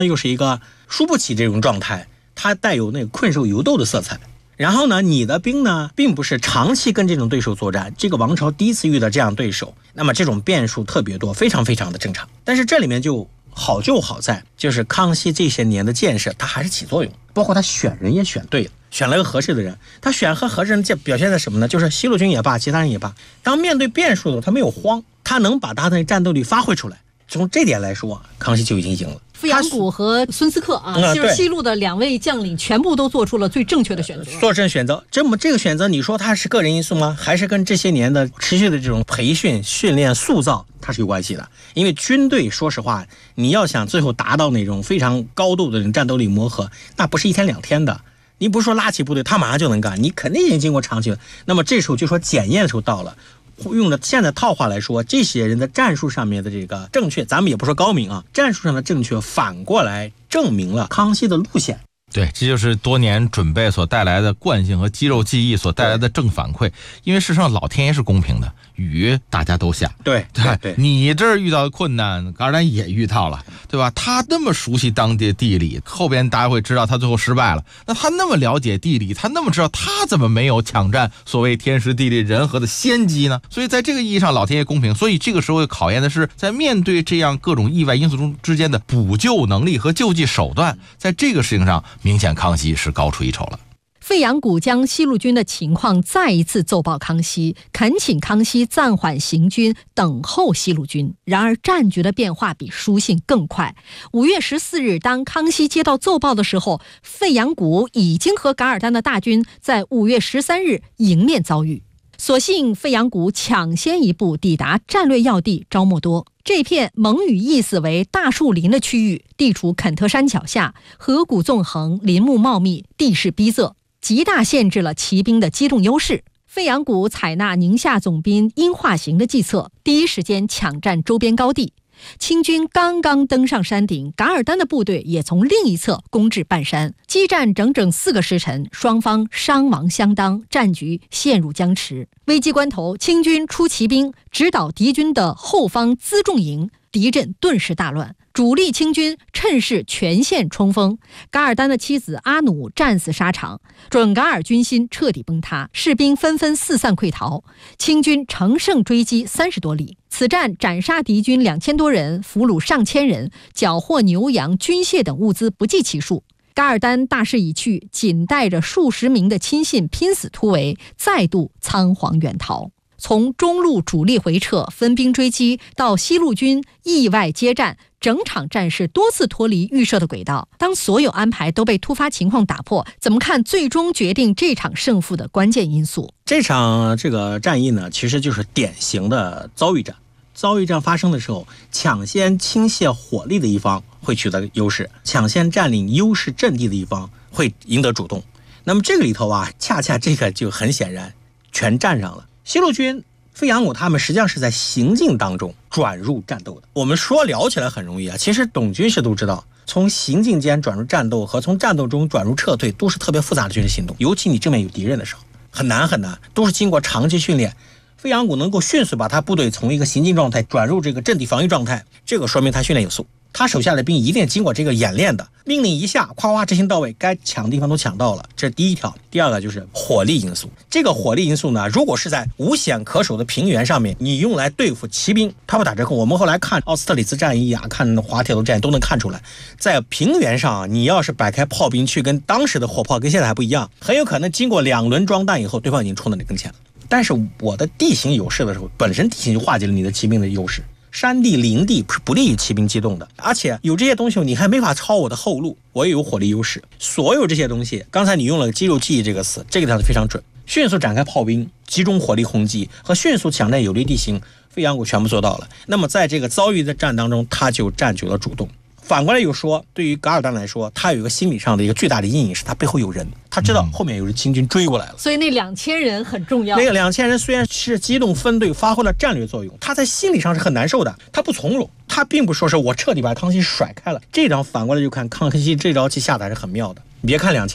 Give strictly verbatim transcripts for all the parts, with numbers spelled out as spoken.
又是一个输不起这种状态，它带有那个困兽犹斗的色彩。然后呢，你的兵呢，并不是长期跟这种对手作战，这个王朝第一次遇到这样对手，那么这种变数特别多，非常非常的正常。但是这里面就好就好在，就是康熙这些年的建设，它还是起作用，包括他选人也选对了，选了个合适的人。他选和合适人表现在什么呢？就是西路军也罢，其他人也罢，当面对变数的时候，他没有慌，他能把他的战斗力发挥出来。从这点来说，康熙就已经赢了。 傅养谷和孙思克啊， 嗯、 就是西路的两位将领，全部都做出了最正确的选择。 做正选择，这么这个选择，你说它是个人因素吗？还是跟这些年的持续的这种培训、训练、塑造，它是有关系的？因为军队，说实话，你要想最后达到那种非常高度的这种战斗力磨合，那不是一天两天的。你不是说拉起部队，他马上就能干，你肯定已经经过长期了。那么这时候就说检验的时候到了。用的现在套话来说，这些人的战术上面的这个正确，咱们也不说高明啊，战术上的正确反过来证明了康熙的路线。 对，这就是多年准备所带来的惯性和肌肉记忆所带来的正反馈。因为事实上老天爷是公平的，雨大家都下。 对对对， 你这儿遇到困难，噶尔丹也遇到了，对吧？他那么熟悉当地地理，后边大家会知道他最后失败了。那他那么了解地理，他那么知道，他怎么没有抢占所谓天时地利人和的先机呢？所以在这个意义上，老天爷公平。所以这个时候考验的是，在面对这样各种意外因素中之间的补救能力和救济手段，在这个事情上，明显康熙是高出一筹了。 费扬谷将西路军的情况再一次奏报康熙，恳请康熙暂缓行军，等候西路军。然而战局的变化比书信更快。五月十四日，当康熙接到奏报的时候，费扬谷已经和噶尔丹的大军在五月十三日迎面遭遇。所幸费扬谷抢先一步抵达战略要地昭莫多。这片蒙语意思为大树林的区域，地处肯特山脚下，河谷纵横，林木茂密，地势逼仄，极大限制了骑兵的机动优势。费扬谷采纳宁夏总兵殷化行的计策，第一时间抢占周边高地。清军刚刚登上山顶，噶尔丹的部队也从另一侧攻至半山，激战整整四个时辰，双方伤亡相当，战局陷入僵持。危机关头，清军出骑兵直捣敌军的后方辎重营，敌阵顿时大乱。主力清军趁势全线冲锋，噶尔丹的妻子阿努战死沙场，准噶尔军心彻底崩塌，士兵纷纷四散溃逃，清军乘胜追击三十多里。此战斩杀敌军两千多人，俘虏上千人，缴获牛羊、军械等物资不计其数。噶尔丹大势已去，仅带着数十名的亲信拼死突围，再度仓皇远逃。从中路主力回撤、分兵追击到西路军意外接战，整场战事多次脱离预设的轨道。当所有安排都被突发情况打破，怎么看最终决定这场胜负的关键因素？ 这场这个战役呢，其实就是典型的遭遇战。遭遇战发生的时候，抢先倾泻火力的一方会取得优势，抢先占领优势阵地的一方会赢得主动。那么这个里头啊，恰恰这个就很显然全占上了。西路军费扬谷他们实际上是在行进当中转入战斗的。我们说聊起来很容易啊，其实懂军事都知道，从行进间转入战斗和从战斗中转入撤退都是特别复杂的军事行动，尤其你正面有敌人的时候，很难很难，都是经过长期训练。费扬谷能够迅速把他部队从一个行进状态转入这个阵地防御状态，这个说明他训练有素。他手下的兵一定经过这个演练的，命令一下，夸夸执行到位，该抢的地方都抢到了，这是第一条。第二个就是火力因素。这个火力因素呢，如果是在无险可守的平原上面，你用来对付骑兵，它会打折扣。我们后来看奥斯特里茨战役啊，看滑铁卢战役都能看出来，在平原上，你要是摆开炮兵去跟当时的火炮跟现在还不一样，很有可能经过两轮装弹以后，对方已经冲到你跟前了。但是我的地形优势的时候，本身地形就化解了你的骑兵的优势。山地林地是不利于骑兵机动的，而且有这些东西你还没法抄我的后路，我也有火力优势。所有这些东西，刚才你用了肌肉记忆这个词，这个条是非常准。迅速展开炮兵，集中火力轰击和迅速抢占有利地形，费扬谷全部做到了。那么在这个遭遇的战当中，他就占据了主动。反过来又说，对于噶尔丹来说，他有一个心理上的一个巨大的阴影，是他背后有人，他知道后面有人清军追过来了， 所以那两千人很重要。 那个两千人虽然是机动分队发挥了战略作用，他在心理上是很难受的，他不从容，他并不说是我彻底把康熙甩开了。这张反过来就看康熙这招棋下的还是很妙的。别看两千人，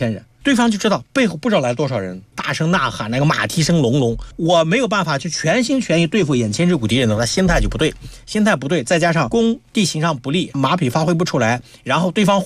对方就知道背后不知道来多少人，大声呐喊，那个马蹄声隆隆，我没有办法去全心全意对付眼前这股敌人的，他心态就不对，心态不对，再加上攻地形上不利，马匹发挥不出来，然后对方